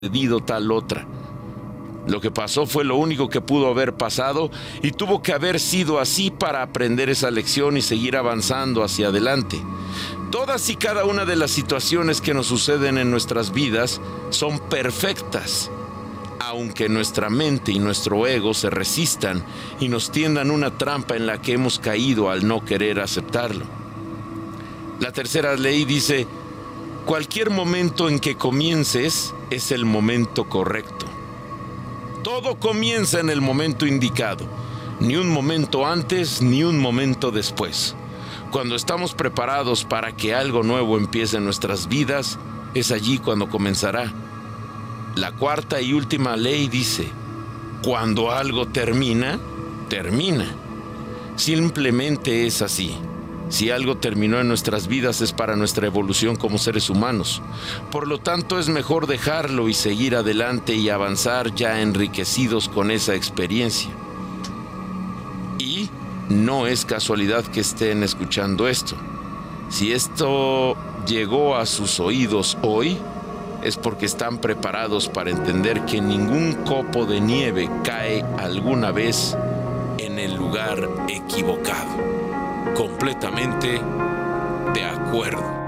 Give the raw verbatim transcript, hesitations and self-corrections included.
sucedido tal otra. Lo que pasó fue lo único que pudo haber pasado y tuvo que haber sido así para aprender esa lección y seguir avanzando hacia adelante. Todas y cada una de las situaciones que nos suceden en nuestras vidas son perfectas, aunque nuestra mente y nuestro ego se resistan y nos tiendan una trampa en la que hemos caído al no querer aceptarlo. La tercera ley dice: cualquier momento en que comiences es el momento correcto. Todo comienza en el momento indicado, ni un momento antes ni un momento después. Cuando estamos preparados para que algo nuevo empiece en nuestras vidas, es allí cuando comenzará. La cuarta y última ley dice: cuando algo termina, termina. Simplemente es así. Si algo terminó en nuestras vidas es para nuestra evolución como seres humanos. Por lo tanto, es mejor dejarlo y seguir adelante y avanzar ya enriquecidos con esa experiencia. Y no es casualidad que estén escuchando esto. Si esto llegó a sus oídos hoy, es porque están preparados para entender que ningún copo de nieve cae alguna vez en el lugar equivocado. Completamente de acuerdo.